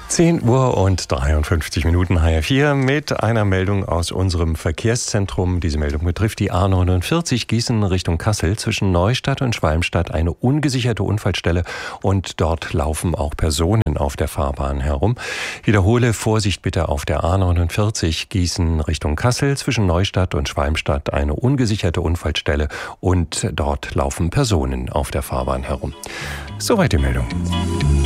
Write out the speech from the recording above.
10 Uhr und 53 Minuten HR4 mit einer Meldung aus unserem Verkehrszentrum. Diese Meldung betrifft die A49 Gießen Richtung Kassel zwischen Neustadt und Schwalmstadt, eine ungesicherte Unfallstelle, und dort laufen auch Personen auf der Fahrbahn herum. Wiederhole: Vorsicht bitte auf der A49 Gießen Richtung Kassel zwischen Neustadt und Schwalmstadt, eine ungesicherte Unfallstelle, und dort laufen Personen auf der Fahrbahn herum. Soweit die Meldung.